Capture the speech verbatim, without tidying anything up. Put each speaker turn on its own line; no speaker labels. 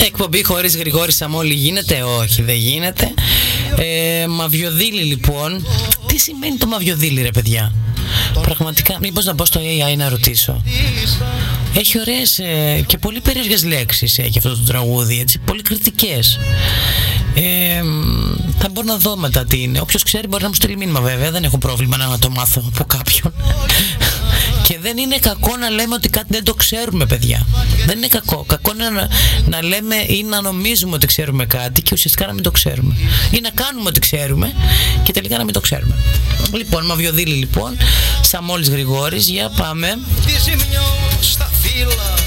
εκπομπή χωρίς Γρηγόρη Σαμόλη γίνεται? Όχι, δεν γίνεται. ε, Μαβιοδίλη λοιπόν. Τι σημαίνει το μαβιοδίλη ρε παιδιά? Πραγματικά, μήπως να μπω στο έι άι να ρωτήσω? Έχει ωραίες ε, και πολύ περίεργες λέξεις έχει αυτό το τραγούδι, έτσι, πολύ κριτικές. ε, Θα μπορώ να δω μετά τι είναι. Όποιος ξέρει μπορεί να μου στείλει μήνυμα, βέβαια. Δεν έχω πρόβλημα να το μάθω από κάποιον. Και δεν είναι κακό να λέμε ότι κάτι δεν το ξέρουμε, παιδιά. Δεν είναι κακό. Κακό είναι να, να λέμε ή να νομίζουμε ότι ξέρουμε κάτι και ουσιαστικά να μην το ξέρουμε. Ή να κάνουμε ότι ξέρουμε και τελικά να μην το ξέρουμε. Λοιπόν, Μαβιοδίλη λοιπόν, Σαμόλης Γρηγόρης, για πάμε.
Στα φύλλα